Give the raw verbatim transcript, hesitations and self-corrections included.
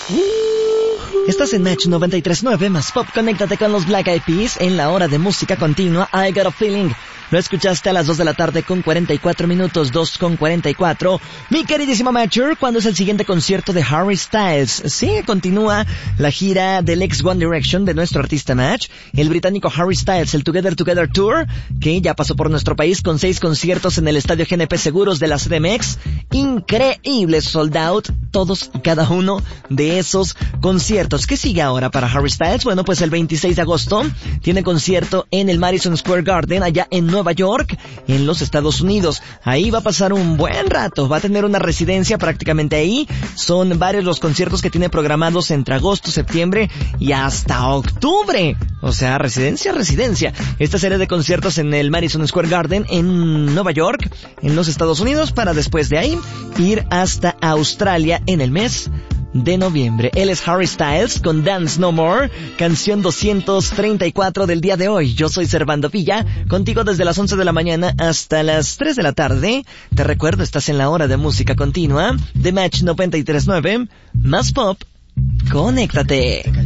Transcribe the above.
Estás en Match noventa y tres punto nueve más Pop. Conéctate con los Black Eyed Peas en la hora de música continua. I Got a Feeling. Lo escuchaste a las dos de la tarde con cuarenta y cuatro minutos, dos con cuarenta y cuatro. Mi queridísima Matcher, ¿cuándo es el siguiente concierto de Harry Styles? Sí, continúa la gira del ex One Direction de nuestro artista Match, el británico Harry Styles, el Together Together Tour, que ya pasó por nuestro país con seis conciertos en el estadio G N P Seguros de la C D M X. Increíble, sold out, todos y cada uno de esos conciertos. ¿Qué sigue ahora para Harry Styles? Bueno, pues el veintiséis de agosto tiene concierto en el Madison Square Garden, allá en Nueva York, en los Estados Unidos. Ahí va a pasar un buen rato, va a tener una residencia prácticamente ahí. Son varios los conciertos que tiene programados entre agosto, septiembre y hasta octubre. O sea, residencia, residencia. Esta serie de conciertos en el Madison Square Garden en Nueva York, en los Estados Unidos, para después de ahí ir hasta Australia en el mes de noviembre. Él es Harry Styles con Dance No More, canción doscientos treinta y cuatro del día de hoy. Yo soy Servando Villa, contigo desde las once de la mañana hasta las tres de la tarde. Te recuerdo, estás en la hora de música continua de Match noventa y tres punto nueve, más Pop. Conéctate.